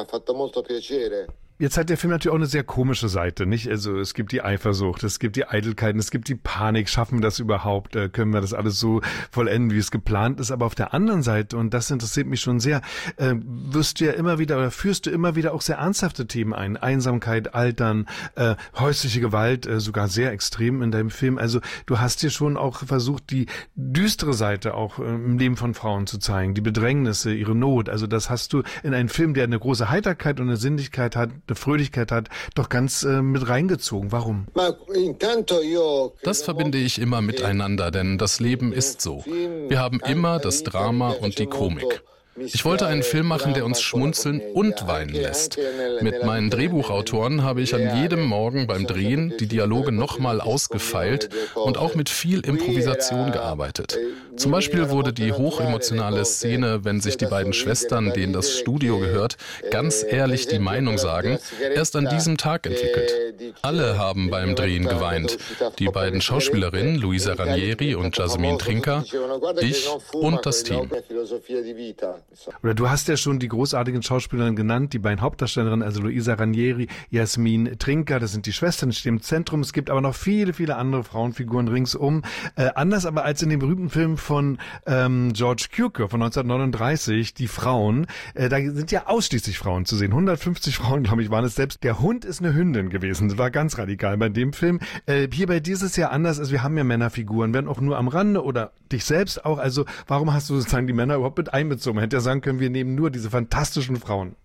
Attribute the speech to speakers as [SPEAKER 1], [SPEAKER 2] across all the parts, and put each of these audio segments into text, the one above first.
[SPEAKER 1] ha fatto molto piacere.
[SPEAKER 2] Jetzt hat der Film natürlich auch eine sehr komische Seite, nicht? Also es gibt die Eifersucht, es gibt die Eitelkeiten, es gibt die Panik. Schaffen wir das überhaupt? Können wir das alles so vollenden, wie es geplant ist? Aber auf der anderen Seite, und das interessiert mich schon sehr, führst du immer wieder auch sehr ernsthafte Themen ein. Einsamkeit, Altern, häusliche Gewalt, sogar sehr extrem in deinem Film. Also du hast hier schon auch versucht, die düstere Seite auch im Leben von Frauen zu zeigen, die Bedrängnisse, ihre Not. Also das hast du in einen Film, der eine große Heiterkeit und eine Sinnlichkeit hat, eine Fröhlichkeit hat, doch ganz mit reingezogen. Warum?
[SPEAKER 3] Das verbinde ich immer miteinander, denn das Leben ist so. Wir haben immer das Drama und die Komik. Ich wollte einen Film machen, der uns schmunzeln und weinen lässt. Mit meinen Drehbuchautoren habe ich an jedem Morgen beim Drehen die Dialoge nochmal ausgefeilt und auch mit viel Improvisation gearbeitet. Zum Beispiel wurde die hochemotionale Szene, wenn sich die beiden Schwestern, denen das Studio gehört, ganz ehrlich die Meinung sagen, erst an diesem Tag entwickelt. Alle haben beim Drehen geweint. Die beiden Schauspielerinnen, Luisa Ranieri und Jasmine Trinka, ich und das Team.
[SPEAKER 2] Oder du hast ja schon die großartigen Schauspielerinnen genannt, die beiden Hauptdarstellerinnen, also Luisa Ranieri, Jasmine Trinka, das sind die Schwestern, die stehen im Zentrum. Es gibt aber noch viele, viele andere Frauenfiguren ringsum. Anders aber als in dem berühmten Film von George Cukor von 1939, Die Frauen. Da sind ja ausschließlich Frauen zu sehen. 150 Frauen, glaube ich, waren es selbst. Der Hund ist eine Hündin gewesen. Das war ganz radikal bei dem Film. Hier bei dir ist es ja anders. Also wir haben ja Männerfiguren, werden auch nur am Rande oder dich selbst auch. Also warum hast du sozusagen die Männer überhaupt mit einbezogen? Man hätte ja sagen können, wir nehmen nur diese fantastischen Frauen.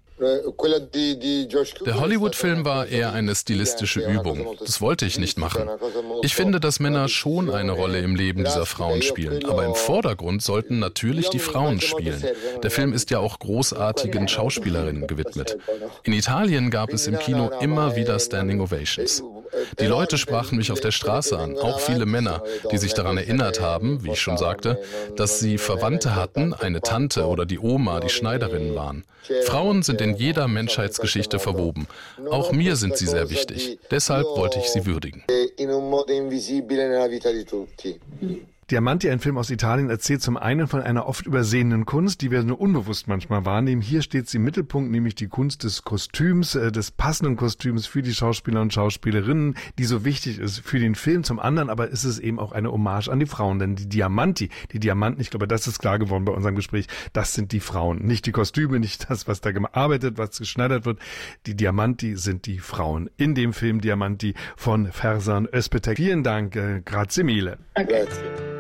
[SPEAKER 3] Der Hollywood-Film war eher eine stilistische Übung. Das wollte ich nicht machen. Ich finde, dass Männer schon eine Rolle im Leben dieser Frauen spielen. Aber im Vordergrund sollten natürlich die Frauen spielen. Der Film ist ja auch großartigen Schauspielerinnen gewidmet. In Italien gab es im Kino immer wieder Standing Ovations. Die Leute sprachen mich auf der Straße an, auch viele Männer, die sich daran erinnert haben, wie ich schon sagte, dass sie Verwandte hatten, eine Tante oder die Oma, die Schneiderinnen waren. Frauen sind in jeder Menschheitsgeschichte verwoben. Auch mir sind sie sehr wichtig. Deshalb wollte ich sie würdigen.
[SPEAKER 2] Diamanti, ein Film aus Italien, erzählt zum einen von einer oft übersehenen Kunst, die wir nur unbewusst manchmal wahrnehmen. Hier steht sie im Mittelpunkt, nämlich die Kunst des Kostüms, des passenden Kostüms für die Schauspieler und Schauspielerinnen, die so wichtig ist für den Film. Zum anderen aber ist es eben auch eine Hommage an die Frauen, denn die Diamanten, ich glaube, das ist klar geworden bei unserem Gespräch, das sind die Frauen. Nicht die Kostüme, nicht das, was da gearbeitet, was geschneidert wird. Die Diamanti sind die Frauen. In dem Film Diamanti von Ferzan Özpetek. Vielen Dank, grazie mille.
[SPEAKER 1] Grazie.